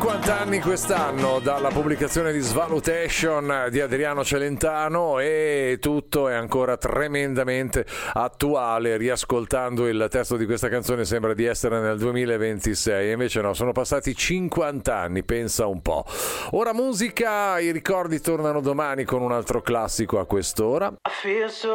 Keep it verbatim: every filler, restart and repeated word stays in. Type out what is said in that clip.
cinquanta anni quest'anno dalla pubblicazione di Svalutation di Adriano Celentano e tutto è ancora tremendamente attuale. Riascoltando il testo di questa canzone sembra di essere nel duemilaventisei e invece no, sono passati cinquanta anni, pensa un po'. Ora musica, i ricordi tornano domani con un altro classico a quest'ora.